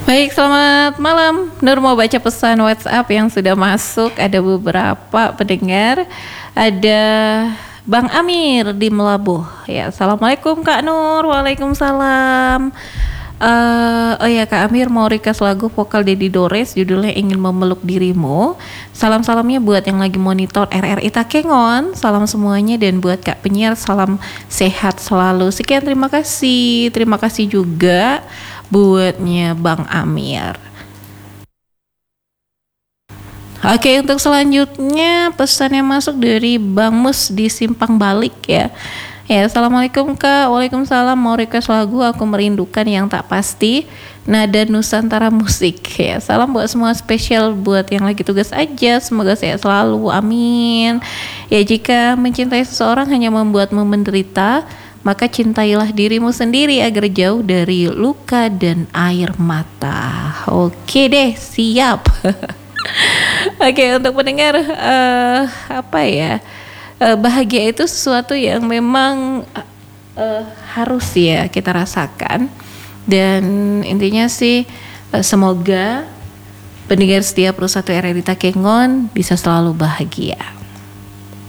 Baik, selamat malam. Nur mau baca pesan WhatsApp yang sudah masuk. Ada beberapa pendengar. Ada Bang Amir di Melabuh. Ya, assalamualaikum Kak Nur. Waalaikumsalam. Oh ya Kak Amir mau request lagu vokal Dedi Dores judulnya Ingin Memeluk Dirimu. Salam-salamnya buat yang lagi monitor RRI Takengon. Salam semuanya dan buat Kak penyiar salam sehat selalu. Sekian terima kasih. Terima kasih juga buatnya Bang Amir. Oke, untuk selanjutnya pesan yang masuk dari Bang Mus di Simpang Balik ya. Ya, assalamualaikum Kak. Waalaikumsalam. Mau request lagu Aku Merindukan Yang Tak Pasti, nada Nusantara Musik ya. Salam buat semua, spesial buat yang lagi tugas aja. Semoga sehat selalu. Amin. Ya, jika mencintai seseorang hanya membuatmu menderita, maka cintailah dirimu sendiri agar jauh dari luka dan air mata. Oke deh, siap. Oke, untuk pendengar apa ya? Bahagia itu sesuatu yang memang harus ya kita rasakan, dan intinya sih semoga pendengar setiap Pro 1 RRI Takengon bisa selalu bahagia.